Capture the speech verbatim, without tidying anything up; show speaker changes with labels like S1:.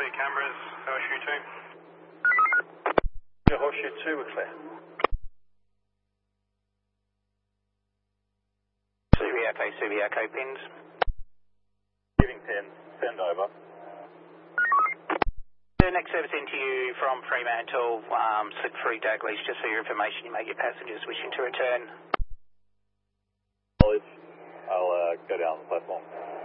S1: two cameras, Horseshoe two.
S2: Yeah, Horseshoe two, we're clear.
S3: Subiaco, Subiaco, pins.
S2: Giving pins, send over.
S3: The next service into you from Fremantle, um, slip-free Daglies, just for your information, you may get passengers wishing to return.
S2: I'll uh, go down the platform.